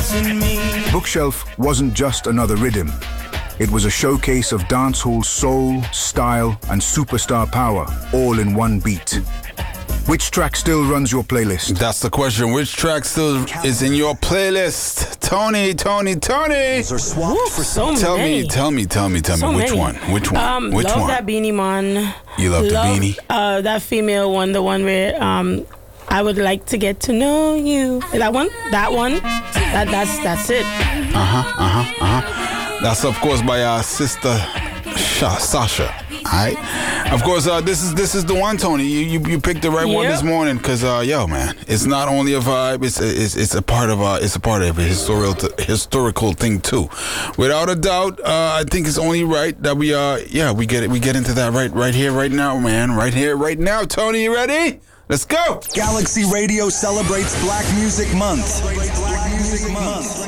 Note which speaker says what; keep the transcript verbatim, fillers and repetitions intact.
Speaker 1: Bookshelf wasn't just another rhythm. It was a showcase of dancehall soul, style, and superstar power, all in one beat. Which track still runs your playlist?
Speaker 2: That's the question. Which track still is in your playlist? Tony, Tony, Tony.
Speaker 3: Woo, for so
Speaker 2: tell
Speaker 3: many.
Speaker 2: me, tell me, tell me, tell me.
Speaker 3: So
Speaker 2: Which
Speaker 3: many.
Speaker 2: one? Which one?
Speaker 3: Um,
Speaker 2: Which
Speaker 3: love
Speaker 2: one?
Speaker 3: that Beanie Man.
Speaker 2: You love,
Speaker 3: love
Speaker 2: the Beanie?
Speaker 3: Uh, that female one, the one where um, I would like to get to know you. That one? That one? That that's that's it.
Speaker 2: Uh huh. Uh huh. Uh huh. That's of course by our sister Sha, Sasha. All right. Of course, uh, this is this is the one, Tony. You you, you picked the right
Speaker 3: yep.
Speaker 2: one this morning, cause uh, yo, man, it's not only a vibe. It's it's it's a part of uh, it's a part of a historical historical thing too. Without a doubt, uh, I think it's only right that we uh yeah we get it we get into that right right here right now, man. Right here right now, Tony. You ready? Let's go.
Speaker 4: Galaxy Radio celebrates Black Music Month. Black Music Month.